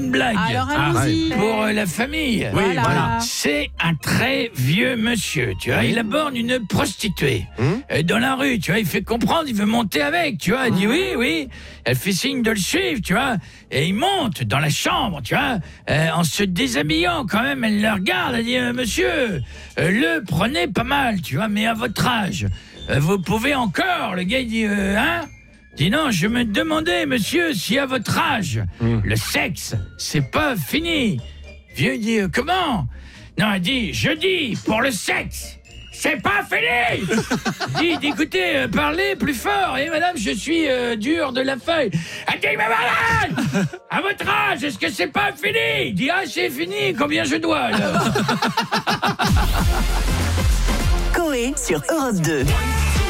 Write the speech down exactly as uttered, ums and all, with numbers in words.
une blague. Alors allons-y. Pour euh, la famille. Oui, voilà. C'est un très vieux monsieur, tu vois. Il aborde une prostituée Hum euh, dans la rue, tu vois. Il fait comprendre, il veut monter avec, tu vois. Elle dit oui, oui. Elle fait signe de le suivre, tu vois. Et il monte dans la chambre, tu vois, euh, en se déshabillant quand même. Elle le regarde, elle dit euh, monsieur, euh, le prenez pas mal, tu vois, mais à votre âge, euh, vous pouvez encore. Le gars il dit euh, hein. Dis non, je me demandais, monsieur, si à votre âge, Mmh. le sexe, c'est pas fini. Vieux dit, euh, comment? Non, il dit, je dis, pour le sexe, c'est pas fini. Dit, dit, écoutez, euh, parlez plus fort. Et madame, je suis euh, dur de la feuille. Elle dit, mais malade, à votre âge, est-ce que c'est pas fini? Il dit, ah, c'est fini, combien je dois, alors? Coé sur Europe deux.